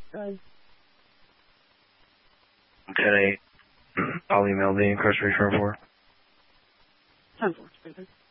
Good. 10-8. I'll email the incarceration report. 10-4.